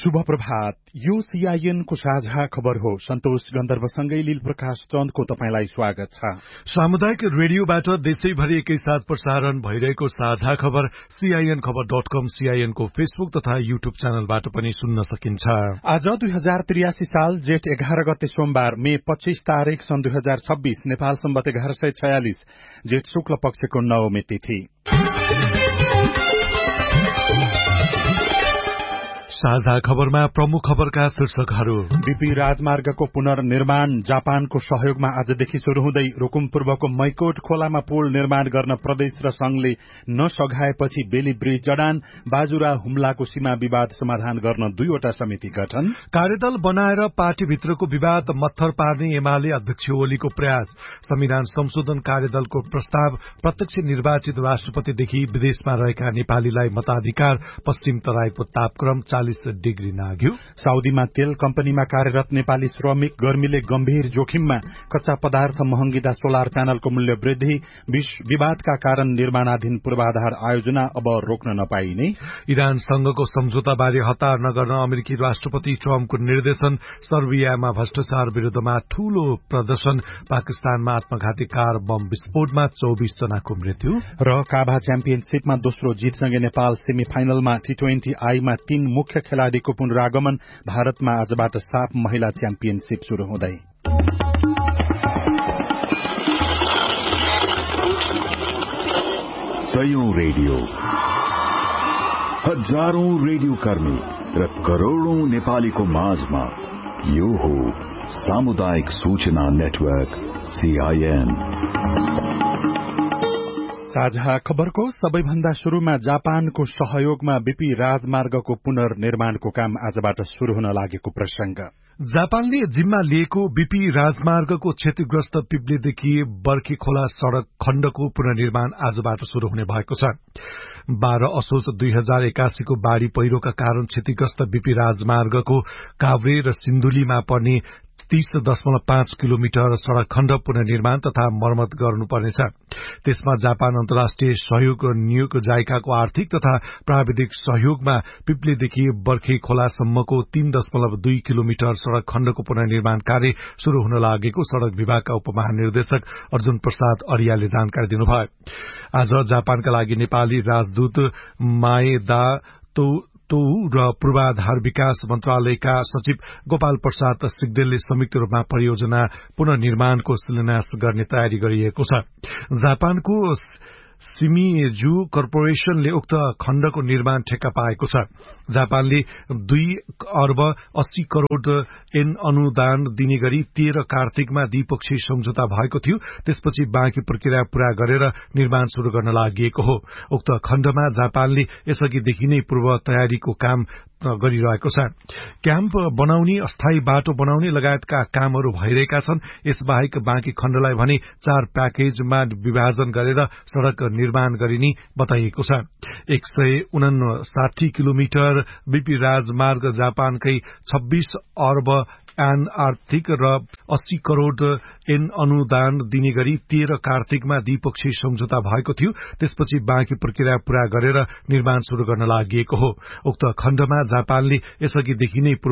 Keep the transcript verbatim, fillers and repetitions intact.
शुभ प्रभात। यो सीआईएन को साझा खबर हो। सन्तोष गन्धर्वसँगै लील प्रकाश चन्दको तपाईंलाई स्वागत छ। सामुदायिक रेडियोबाट देशैभरि एकैसाथ प्रसारण भइरहेको साझा खबर सीआईएन खबर डट कम, सीआईएन को फेसबुक तथा यूट्यूब च्यानलबाट पनि सुन्न सकिन्छ। आज दुई हजार त्रियासी साल जेठ एघार गते सोमबार मे पच्चीस तारीक सन् दुई हजार छब्बीस नेपाल सम्बत एघार सय छयालिस जेठ शुक्ल पक्षको नवमी तिथि। साझा खबरमा प्रमुख खबरका शीर्षकहरू। बीपी राजमार्गको पुनर्निर्माण जापानको सहयोगमा आजदेखि शुरू हुँदै रुकुम पूर्वको मैकोट खोलामा पुल निर्माण गर्न प्रदेश र संघले नसघाएपछि बेली ब्रिज जडान, बाजुरा हुम्लाको सीमा विवाद समाधान गर्न दुईवटा समिति गठन, कार्यदल बनाएर पार्टीभित्रको विवाद मत्थर पार्ने एमाले अध्यक्ष ओलीको प्रयास, संविधान संशोधन कार्यदलको प्रस्ताव, प्रत्यक्ष निर्वाचित राष्ट्रपतिदेखि विदेशमा रहेका नेपालीलाई मताधिकार, पश्चिम तराईको तापक्रम चालिस डिग्री नाग्यो, साउदीमा तेल कम्पनीमा कार्यरत नेपाली श्रमिक गर्मीले गम्भीर जोखिममा, कच्चा पदार्थ महँगिँदा सोलर प्यानलको मूल्य वृद्धि, विवादका कारण निर्माणाधीन पूर्वाधार आयोजना अब रोक्न नपाइने, इरानसँगको सम्झौताबारे हतार नगर्न अमेरिकी राष्ट्रपति ट्रम्पको निर्देशन, सर्बियामा भ्रष्टाचार विरूद्धमा ठूलो प्रदर्शन, पाकिस्तानमा आत्मघाती कार बम विस्फोटमा चौबीस जनाको मृत्यु र काभा च्याम्पियनशीपमा दोस्रो जितसँगै नेपाल सेमी फाइनलमा टी ट्वेन्टी आईमा तीन मुख्य खेलाड़ीको पुनरागमन। भारतमा आजबाट साफ महिला च्याम्पियनशीप शुरू हुँदै सयौं रेडियो, हजारौं रेडियो कर्मी र करोड़ौं नेपालीको माझमा यो हो सामुदायिक सूचना नेटवर्क सीआईएन। साझा खबरको सबैभन्दा शुरूमा जापानको सहयोगमा बीपी राजमार्गको पुनर्निर्माणको काम आजबाट शुरू हुन लागेको प्रसंग। जापानले जिम्मा लिएको बीपी राजमार्गको क्षतिग्रस्त पिप्लेदेखि बर्खे खोला सड़क खण्डको पुनर्निर्माण आजबाट शुरू हुने भएको छ। बाह्र असोज दुई हजार एकासीको बाढ़ी पहिरोका कारण क्षतिग्रस्त बीपी राजमार्गको काभ्रे र सिन्धुलीमा पर्ने तीस दशमलव पाँच किलोमिटर सड़क खण्ड पुनर्निर्माण तथा मर्मत गर्नुपर्नेछ। त्यसमा जापान अन्तर्राष्ट्रिय सहयोग नियोग जाइकाको आर्थिक तथा प्राविधिक सहयोगमा पिप्लेदेखि बर्खे खोलासम्मको तीन दशमलव दुई किलोमिटर सड़क खण्डको पुनर्निर्माण कार्य शुरू हुन लागेको सड़क विभागका उपमहानिर्देशक अर्जुन प्रसाद अरियाले जानकारी दिनुभयो। आज जापानका लागि नेपाली राजदूत माएदा तो तो र पूर्वाधार विकास मन्त्रालयका सचिव गोपाल प्रसाद सिग्देलले संयुक्त रूपमा परियोजना पुनर्निर्माणको शिलान्यास गर्ने तयारी गरिएको छ। जापानको सिमिजु कर्पोरेशनले उक्त खण्डको निर्माण ठेक्का पाएको छ। जापानले दुई अर्ब अस्सी करोड़ एन अनुदान दिने गरी तेह्र कार्तिकमा द्विपक्षीय सम्झौता भएको थियो। त्यसपछि बाँकी प्रक्रिया पूरा गरेर निर्माण शुरू गर्न लागि हो। उक्त खण्डमा जापानले यसअघिदेखि नै पूर्व तयारीको काम गरिरहेको छ। क्याम्प बनाउने, अस्थायी बाटो बनाउने लगायतका कामहरू भइरहेका छन्। यसबाहेक बाँकी खण्डलाई भने चार प्याकेजमा विभाजन गरेर सड़क निर्माण गरिने बताइएको छ। एक सय उनासाठी किलोमिटर बीपी राजमार्ग जापानकै छब्बीस अर्ब एन आर्थिक र अस्सी करोड़ एन अनुदान दिने गरी तेह्र कार्तिकमा द्विपक्षीय सम्झौता भएको थियो। त्यसपछि बाँकी प्रक्रिया पूरा गरेर निर्माण शुरू गर्न लागि हो। उक्त खण्डमा जापानले यसअघिदेखि नै